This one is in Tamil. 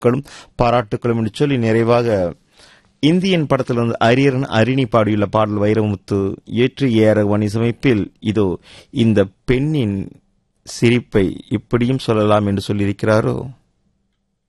வாழ்த்துக்களும் பாராட்டுக்களும் என்று சொல்லி நிறைவாக இந்தியன் படத்திலிருந்து அரியரன் அரிணி பாடியுள்ள பாடல் வைரமுத்து ஏற்று ஏறவன் இசையமைப்பில் இதோ இந்த பெண்ணின் சிரிப்பை இப்படியும் சொல்லலாம் என்று சொல்லியிருக்கிறாரோ.